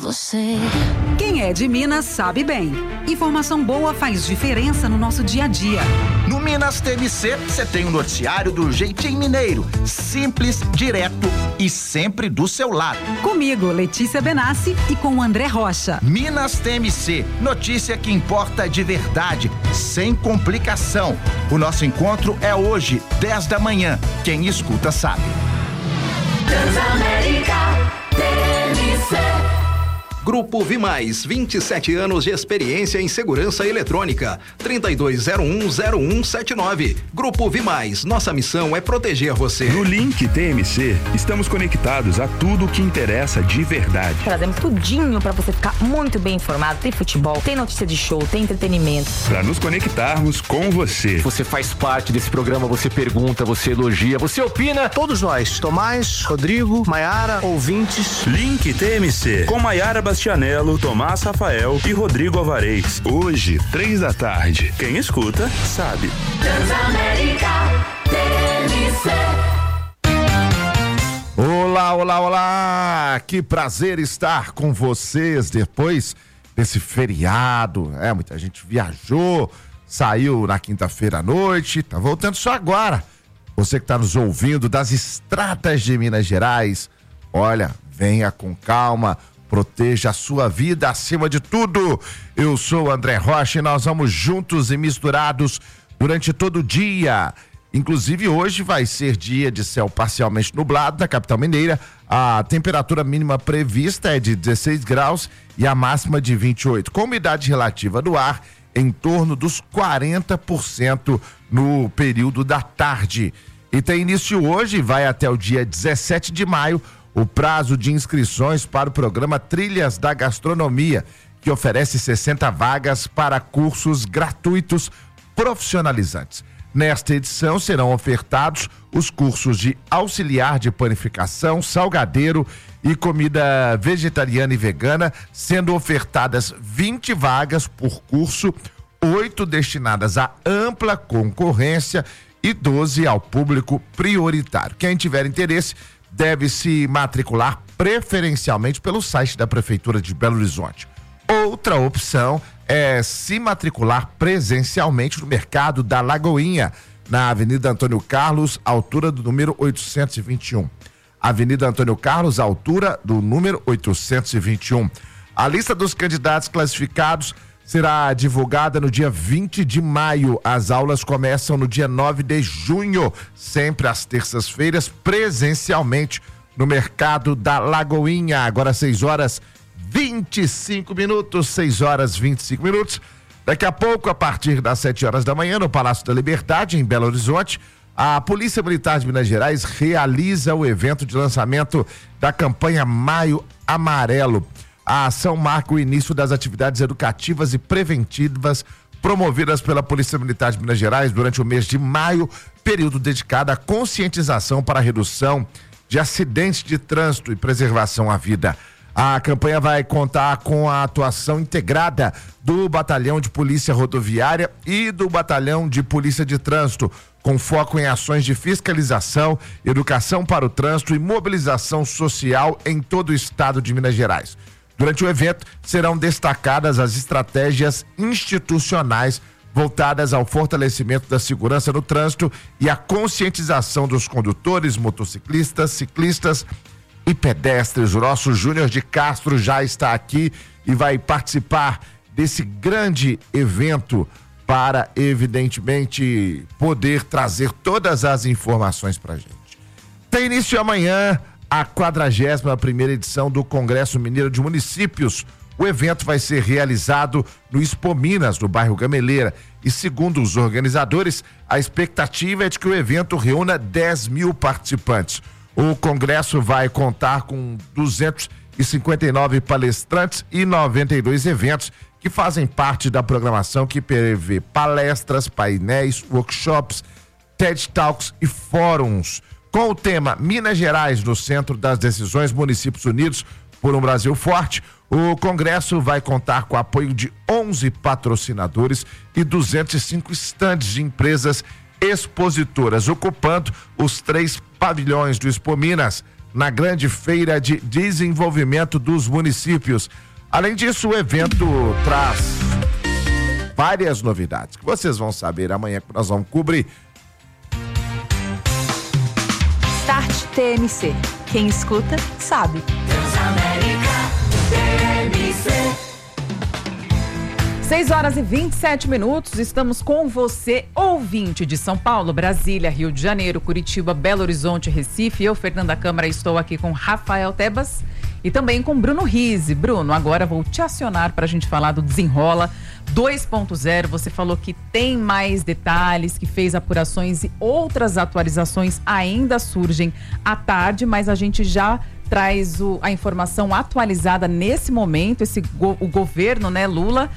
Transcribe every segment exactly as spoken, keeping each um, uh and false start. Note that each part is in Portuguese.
você. Quem é de Minas sabe bem. Informação boa faz diferença no nosso dia a dia. No Minas T M C, você tem um noticiário do jeitinho mineiro. Simples, direto e sempre do seu lado. Comigo, Letícia Benassi, e com o André Rocha. Minas T M C, notícia que importa de verdade, sem complicação. O nosso encontro é hoje, dez da manhã. Quem escuta sabe. Transamérica T M C. Grupo Vimais, vinte e sete anos de experiência em segurança eletrônica. trinta e dois zero um zero um sete nove. Grupo Vimais, nossa missão é proteger você. No Link T M C, estamos conectados a tudo o que interessa de verdade. Trazemos tudinho para você ficar muito bem informado. Tem futebol, tem notícia de show, tem entretenimento. Para nos conectarmos com você. Você faz parte desse programa, você pergunta, você elogia, você opina. Todos nós, Tomás, Rodrigo, Maiara, ouvintes. Link T M C, com Maiara Bastianello, Tomás Rafael e Rodrigo Alvarez. Hoje, três da tarde. Quem escuta, sabe. Transamérica T M C. Olá, olá, olá! Que prazer estar com vocês depois desse feriado. É, muita gente viajou, saiu na quinta-feira à noite, tá voltando só agora. Você que está nos ouvindo das estradas de Minas Gerais, olha, venha com calma. Proteja a sua vida acima de tudo. Eu sou o André Rocha e nós vamos juntos e misturados durante todo o dia. Inclusive hoje vai ser dia de céu parcialmente nublado na capital mineira. A temperatura mínima prevista é de dezesseis graus e a máxima de vinte e oito, com umidade relativa do ar em torno dos quarenta por cento no período da tarde. E tem início hoje e vai até o dia dezessete de maio o prazo de inscrições para o programa Trilhas da Gastronomia, que oferece sessenta vagas para cursos gratuitos profissionalizantes. Nesta edição serão ofertados os cursos de auxiliar de panificação, salgadeiro e comida vegetariana e vegana, sendo ofertadas vinte vagas por curso, oito destinadas à ampla concorrência e doze ao público prioritário. Quem tiver interesse deve se matricular preferencialmente pelo site da Prefeitura de Belo Horizonte. Outra opção é se matricular presencialmente no Mercado da Lagoinha, na Avenida Antônio Carlos, altura do número oitocentos e vinte e um. Avenida Antônio Carlos, altura do número oitocentos e vinte e um. A lista dos candidatos classificados será divulgada no dia vinte de maio. As aulas começam no dia nove de junho, sempre às terças-feiras, presencialmente no Mercado da Lagoinha. Agora seis horas vinte e cinco minutos, seis horas vinte e cinco minutos. Daqui a pouco, a partir das sete horas da manhã, no Palácio da Liberdade, em Belo Horizonte, a Polícia Militar de Minas Gerais realiza o evento de lançamento da campanha Maio Amarelo. A ação marca o início das atividades educativas e preventivas promovidas pela Polícia Militar de Minas Gerais durante o mês de maio, período dedicado à conscientização para a redução de acidentes de trânsito e preservação à vida. A campanha vai contar com a atuação integrada do Batalhão de Polícia Rodoviária e do Batalhão de Polícia de Trânsito, com foco em ações de fiscalização, educação para o trânsito e mobilização social em todo o estado de Minas Gerais. Durante o evento, serão destacadas as estratégias institucionais voltadas ao fortalecimento da segurança no trânsito e à conscientização dos condutores, motociclistas, ciclistas e pedestres. O nosso Júnior de Castro já está aqui e vai participar desse grande evento para, evidentemente, poder trazer todas as informações para a gente. Tem início amanhã a quadragésima primeira edição do Congresso Mineiro de Municípios. O evento vai ser realizado no Expo Minas, no bairro Gameleira, e segundo os organizadores, a expectativa é de que o evento reúna dez mil participantes. O congresso vai contar com duzentos e cinquenta e nove palestrantes e noventa e dois eventos que fazem parte da programação, que prevê palestras, painéis, workshops, TED Talks e fóruns. Com o tema Minas Gerais no centro das decisões, Municípios Unidos por um Brasil Forte, o congresso vai contar com o apoio de onze patrocinadores e duzentos e cinco estandes de empresas expositoras, ocupando os três pavilhões do Expo Minas. na grande feira de desenvolvimento dos municípios. Além disso, o evento traz várias novidades que vocês vão saber amanhã, que nós vamos cobrir. Start T N C. Quem escuta, sabe. Transamérica T N C. seis horas e vinte e sete minutos, estamos com você, ouvinte de São Paulo, Brasília, Rio de Janeiro, Curitiba, Belo Horizonte, Recife. Eu, Fernanda Câmara, estou aqui com Rafael Tebas e também com Bruno Rizzi. Bruno, agora vou te acionar para a gente falar do Desenrola dois ponto zero. Você falou que tem mais detalhes, que fez apurações e outras atualizações ainda surgem à tarde, mas a gente já traz o, a informação atualizada nesse momento. Esse go, o governo, né, Lula,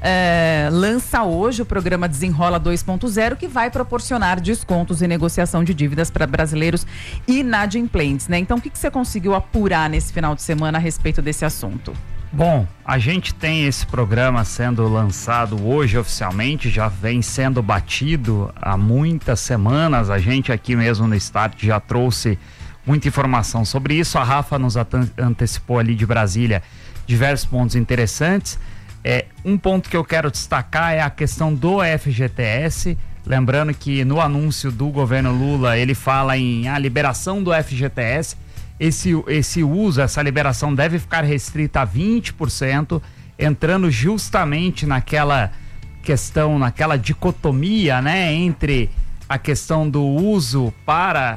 É, lança hoje o programa Desenrola dois ponto zero, que vai proporcionar descontos e negociação de dívidas para brasileiros inadimplentes, né? Então, o que, que você conseguiu apurar nesse final de semana a respeito desse assunto? Bom, a gente tem esse programa sendo lançado hoje oficialmente, já vem sendo batido há muitas semanas. A gente aqui mesmo no Start já trouxe muita informação sobre isso. A Rafa nos antecipou ali de Brasília diversos pontos interessantes. É, um ponto que eu quero destacar é a questão do F G T S. Lembrando que no anúncio do governo Lula ele fala em a liberação do F G T S. Esse, esse uso, essa liberação deve ficar restrita a vinte por cento, entrando justamente naquela questão, naquela dicotomia, né, entre a questão do uso para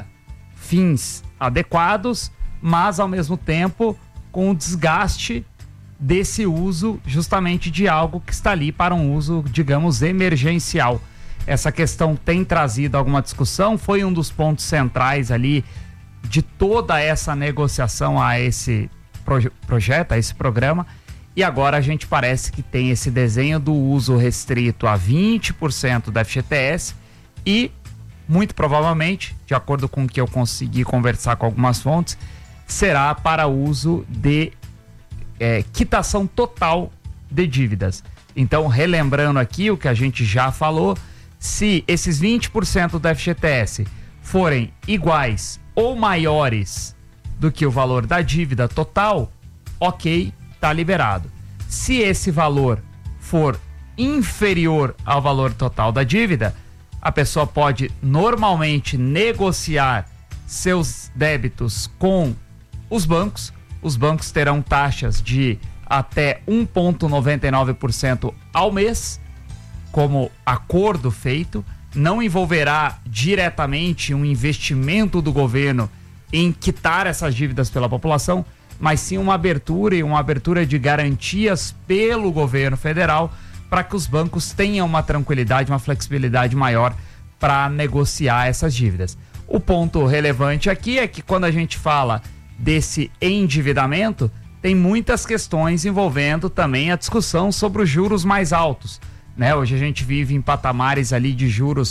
fins adequados, mas ao mesmo tempo com o desgaste desse uso justamente de algo que está ali para um uso, digamos, emergencial. Essa questão tem trazido alguma discussão, foi um dos pontos centrais ali de toda essa negociação a esse proje- projeto, a esse programa, e agora a gente parece que tem esse desenho do uso restrito a vinte por cento da F G T S e, muito provavelmente, de acordo com o que eu consegui conversar com algumas fontes, será para uso de É, quitação total de dívidas. Então, relembrando aqui o que a gente já falou, se esses vinte por cento do F G T S forem iguais ou maiores do que o valor da dívida total, ok, tá liberado. Se esse valor for inferior ao valor total da dívida, a pessoa pode normalmente negociar seus débitos com os bancos. Os bancos terão taxas de até um vírgula noventa e nove por cento ao mês, como acordo feito. Não envolverá diretamente um investimento do governo em quitar essas dívidas pela população, mas sim uma abertura e uma abertura de garantias pelo governo federal para que os bancos tenham uma tranquilidade, uma flexibilidade maior para negociar essas dívidas. O ponto relevante aqui é que quando a gente fala desse endividamento, tem muitas questões envolvendo também a discussão sobre os juros mais altos, né? Hoje a gente vive em patamares ali de juros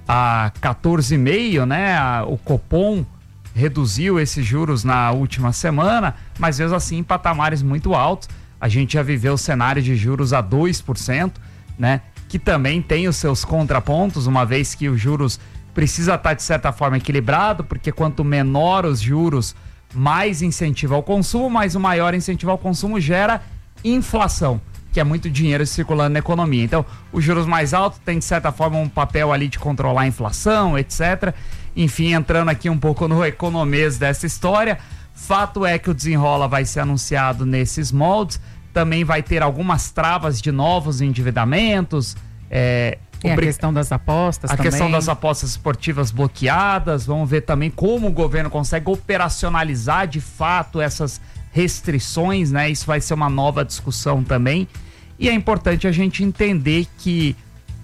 a quatorze vírgula cinco, né? A, o Copom reduziu esses juros na última semana, mas mesmo assim em patamares muito altos. A gente já viveu o cenário de juros a dois por cento, né? Que também tem os seus contrapontos, uma vez que os juros precisa estar de certa forma equilibrado, porque quanto menor os juros, mais incentivo ao consumo, mas o maior incentivo ao consumo gera inflação, que é muito dinheiro circulando na economia. Então, os juros mais altos têm, de certa forma, um papel ali de controlar a inflação, etcétera. Enfim, entrando aqui um pouco no economês dessa história, fato é que o Desenrola vai ser anunciado nesses moldes, também vai ter algumas travas de novos endividamentos, é, Tem a questão das apostas a também. questão das apostas esportivas bloqueadas. Vamos ver também como o governo consegue operacionalizar de fato essas restrições, né? Isso vai ser uma nova discussão também. E é importante a gente entender que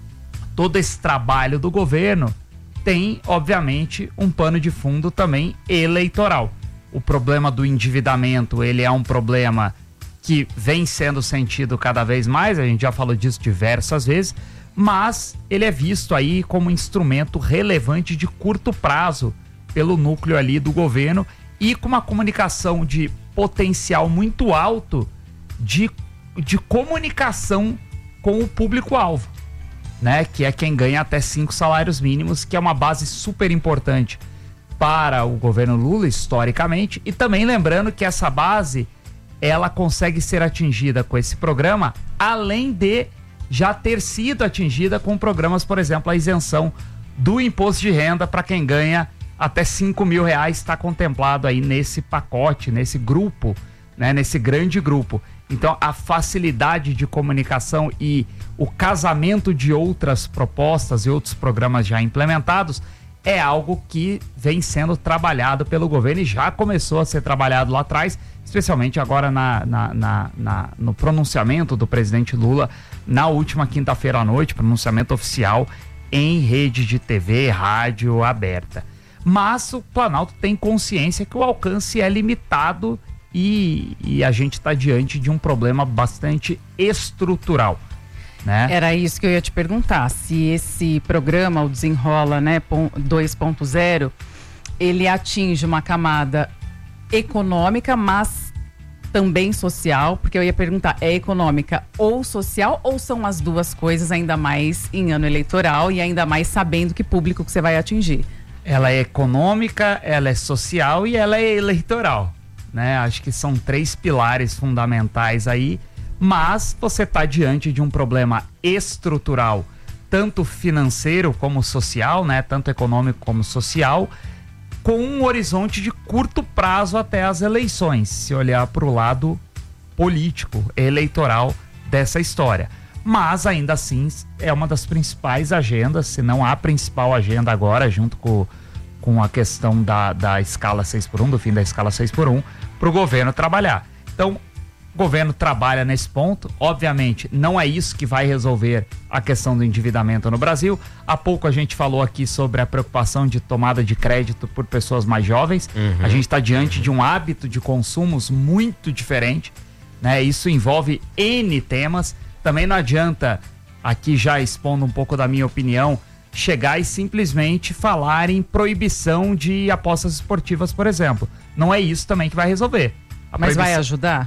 todo esse trabalho do governo tem, obviamente, um pano de fundo também eleitoral. O problema do endividamento, ele é um problema que vem sendo sentido cada vez mais, a gente já falou disso diversas vezes, mas ele é visto aí como instrumento relevante de curto prazo pelo núcleo ali do governo e com uma comunicação de potencial muito alto de, de comunicação com o público-alvo, né? Que é quem ganha até cinco salários mínimos, que é uma base super importante para o governo Lula, historicamente, e também lembrando que essa base, ela consegue ser atingida com esse programa, além de já ter sido atingida com programas, por exemplo, a isenção do imposto de renda para quem ganha até cinco mil reais, está contemplado aí nesse pacote, nesse grupo, né, nesse grande grupo. Então, a facilidade de comunicação e o casamento de outras propostas e outros programas já implementados é algo que vem sendo trabalhado pelo governo e já começou a ser trabalhado lá atrás, especialmente agora na, na, na, na, no pronunciamento do presidente Lula na última quinta-feira à noite, pronunciamento oficial em rede de T V, rádio aberta. Mas o Planalto tem consciência que o alcance é limitado e, e a gente está diante de um problema bastante estrutural, né? Era isso que eu ia te perguntar, se esse programa, o Desenrola, né, dois ponto zero, ele atinge uma camada econômica, mas também social, porque eu ia perguntar, é econômica ou social, ou são as duas coisas, ainda mais em ano eleitoral e ainda mais sabendo que público que você vai atingir? Ela é econômica, ela é social e ela é eleitoral, né? Acho que são três pilares fundamentais aí, mas você está diante de um problema estrutural, tanto financeiro como social, né? Tanto econômico como social, com um horizonte de curto prazo até as eleições, se olhar para o lado político, eleitoral dessa história. Mas, ainda assim, é uma das principais agendas, se não a principal agenda agora, junto com, com a questão da, da escala seis por um, do fim da escala seis por um, para o governo trabalhar. Então, o governo trabalha nesse ponto. Obviamente, não é isso que vai resolver a questão do endividamento no Brasil. Há pouco a gente falou aqui sobre a preocupação de tomada de crédito por pessoas mais jovens. Uhum. A gente está diante de um hábito de consumos muito diferente, né? Isso envolve N temas. Também não adianta, aqui já expondo um pouco da minha opinião, chegar e simplesmente falar em proibição de apostas esportivas, por exemplo. Não é isso também que vai resolver. A Mas vai ajudar?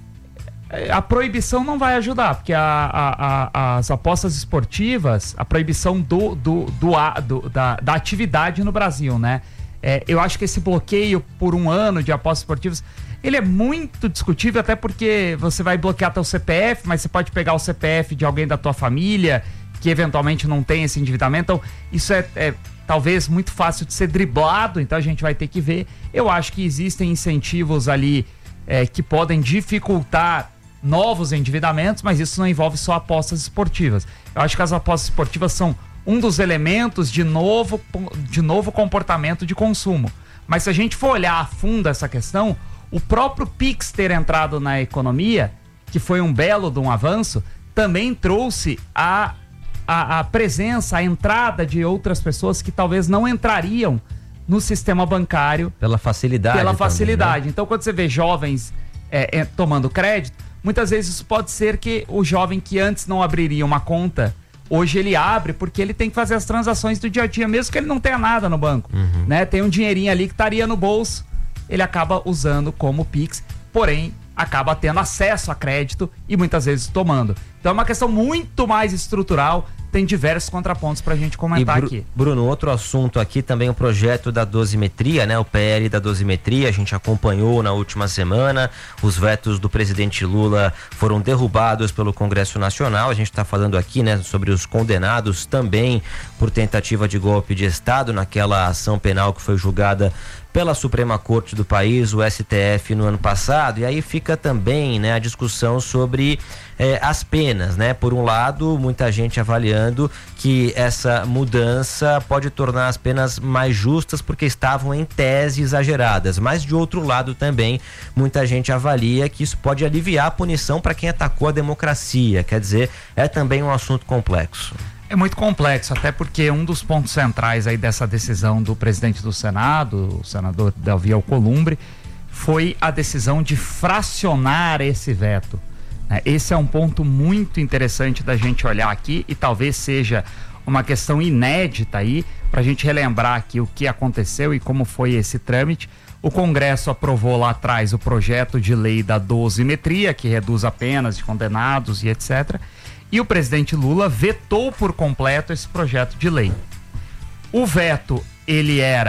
A proibição não vai ajudar, porque a, a, a, as apostas esportivas, a proibição do, do, do, do, da, da atividade no Brasil, né? É, eu acho que esse bloqueio por um ano de apostas esportivas, ele é muito discutível, até porque você vai bloquear teu C P F, mas você pode pegar o C P F de alguém da tua família que eventualmente não tem esse endividamento. Então, isso é, é talvez muito fácil de ser driblado, então a gente vai ter que ver. Eu acho que existem incentivos ali é, que podem dificultar novos endividamentos, mas isso não envolve só apostas esportivas. Eu acho que as apostas esportivas são um dos elementos de novo, de novo comportamento de consumo. Mas se a gente for olhar a fundo essa questão, o próprio Pix ter entrado na economia, que foi um belo de um avanço, também trouxe a, a, a presença, a entrada de outras pessoas que talvez não entrariam no sistema bancário. Pela facilidade. Pela facilidade. Também, né? Então, quando você vê jovens é, é, tomando crédito, muitas vezes isso pode ser que o jovem que antes não abriria uma conta, hoje ele abre porque ele tem que fazer as transações do dia a dia, mesmo que ele não tenha nada no banco, uhum. né? Tem um dinheirinho ali que estaria no bolso, ele acaba usando como Pix, porém acaba tendo acesso a crédito e muitas vezes tomando. Então é uma questão muito mais estrutural, tem diversos contrapontos pra gente comentar e Bru- aqui. Bruno, outro assunto aqui também, o projeto da dosimetria, né? O P L da dosimetria, a gente acompanhou na última semana, os vetos do presidente Lula foram derrubados pelo Congresso Nacional. A gente está falando aqui, né, sobre os condenados também por tentativa de golpe de Estado naquela ação penal que foi julgada pela Suprema Corte do país, o S T F, no ano passado. E aí fica também, né, a discussão sobre eh, as penas, né? Por um lado, muita gente avaliando que essa mudança pode tornar as penas mais justas porque estavam em tese exageradas, mas de outro lado também muita gente avalia que isso pode aliviar a punição para quem atacou a democracia. Quer dizer, é também um assunto complexo. É muito complexo, até porque um dos pontos centrais aí dessa decisão do presidente do Senado, o senador Davi Alcolumbre, foi a decisão de fracionar esse veto. Esse é um ponto muito interessante da gente olhar aqui e talvez seja uma questão inédita aí, para a gente relembrar aqui o que aconteceu e como foi esse trâmite. O Congresso aprovou lá atrás o projeto de lei da dosimetria, que reduz a penas de condenados e etcétera. E o presidente Lula vetou por completo esse projeto de lei. O veto, ele era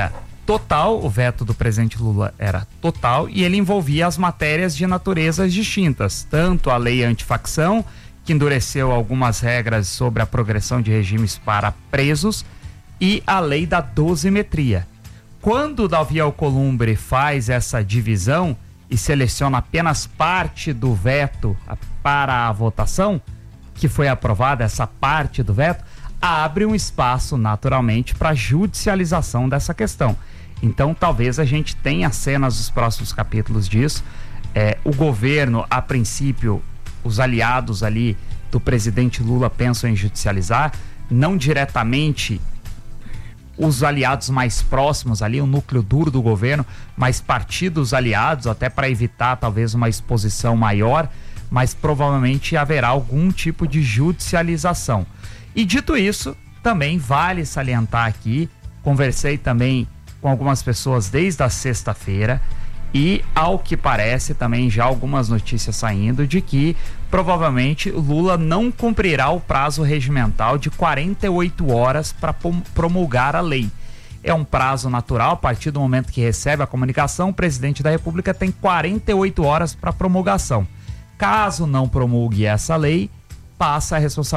total, o veto do presidente Lula era total e ele envolvia as matérias de naturezas distintas, tanto a lei antifacção, que endureceu algumas regras sobre a progressão de regimes para presos, e a lei da dosimetria. Quando o Davi Alcolumbre faz essa divisão e seleciona apenas parte do veto para a votação, que foi aprovada essa parte do veto, abre um espaço naturalmente para judicialização dessa questão. Então talvez a gente tenha cenas dos próximos capítulos disso. É, o governo, a princípio, os aliados ali do presidente Lula pensam em judicializar, não diretamente os aliados mais próximos ali, o núcleo duro do governo, mas partidos aliados, até para evitar talvez uma exposição maior, mas provavelmente haverá algum tipo de judicialização. E dito isso, também vale salientar aqui, conversei também com algumas pessoas desde a sexta-feira e, ao que parece, também já algumas notícias saindo de que provavelmente Lula não cumprirá o prazo regimental de quarenta e oito horas para promulgar a lei. É um prazo natural, a partir do momento que recebe a comunicação, o presidente da República tem quarenta e oito horas para promulgação. Caso não promulgue essa lei, passa a responsabilidade